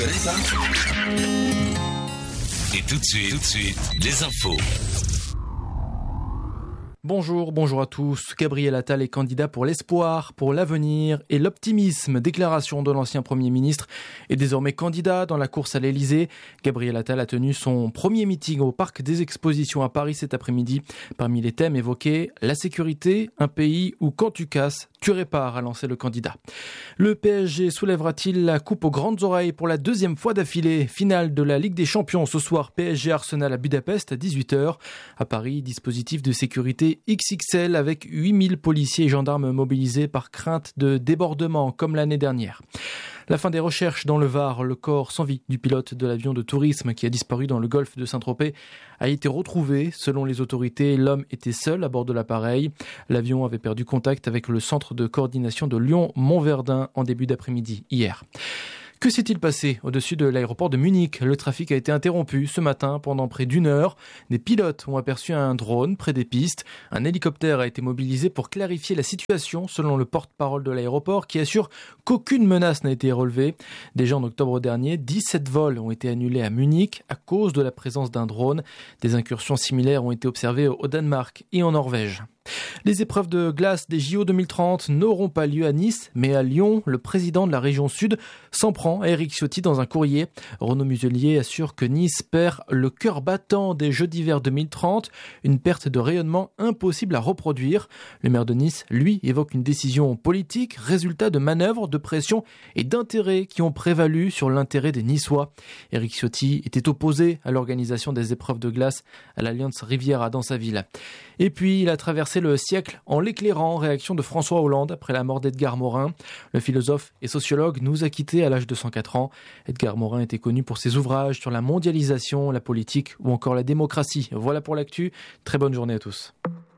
Et tout de suite, les infos. Bonjour à tous. Gabriel Attal est candidat pour l'espoir, pour l'avenir et l'optimisme. Déclaration de l'ancien Premier ministre est désormais candidat dans la course à l'Elysée. Gabriel Attal a tenu son premier meeting au Parc des Expositions à Paris cet après-midi. Parmi les thèmes évoqués, la sécurité, un pays où quand tu casses, tu répares, a lancé le candidat. Le PSG soulèvera-t-il la coupe aux grandes oreilles pour la deuxième fois d'affilée? Finale de la Ligue des Champions ce soir, PSG Arsenal à Budapest à 18h. À Paris, dispositif de sécurité XXL avec 8000 policiers et gendarmes mobilisés par crainte de débordement comme l'année dernière. La fin des recherches dans le Var, le corps sans vie du pilote de l'avion de tourisme qui a disparu dans le golfe de Saint-Tropez a été retrouvé. Selon les autorités, l'homme était seul à bord de l'appareil. L'avion avait perdu contact avec le centre de coordination de Lyon-Montverdun en début d'après-midi hier. Que s'est-il passé au-dessus de l'aéroport de Munich? Le trafic a été interrompu ce matin pendant près d'une heure. Des pilotes ont aperçu un drone près des pistes. Un hélicoptère a été mobilisé pour clarifier la situation selon le porte-parole de l'aéroport qui assure qu'aucune menace n'a été relevée. Déjà en octobre dernier, 17 vols ont été annulés à Munich à cause de la présence d'un drone. Des incursions similaires ont été observées au Danemark et en Norvège. Les épreuves de glace des JO 2030 n'auront pas lieu à Nice, mais à Lyon. Le président de la région Sud s'en prend à Éric Ciotti dans un courrier. Renaud Muselier assure que Nice perd le cœur battant des Jeux d'hiver 2030, une perte de rayonnement impossible à reproduire. Le maire de Nice, lui, évoque une décision politique, résultat de manœuvres, de pression et d'intérêts qui ont prévalu sur l'intérêt des Niçois. Éric Ciotti était opposé à l'organisation des épreuves de glace à l'Alliance Riviera dans sa ville. Et puis, il a traversé le siècle en l'éclairant, réaction de François Hollande après la mort d'Edgar Morin. Le philosophe et sociologue nous a quittés à l'âge de 104 ans. Edgar Morin était connu pour ses ouvrages sur la mondialisation, la politique ou encore la démocratie. Voilà pour l'actu. Très bonne journée à tous.